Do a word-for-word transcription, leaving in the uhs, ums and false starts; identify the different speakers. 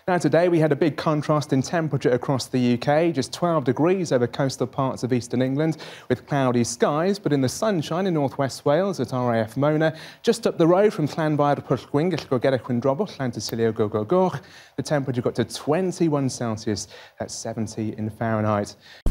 Speaker 1: Now today we had a big contrast in temperature across the U K, just twelve degrees over coastal parts of eastern England with cloudy skies, but in the sunshine in North West Wales at R A F Mona, just up the road from Llanfair Pwllgwyn, Gellgorgera Chwindrobwll, Llantysilio Gogogwch, the temperature got to twenty-one Celsius, that's seventy in Fahrenheit.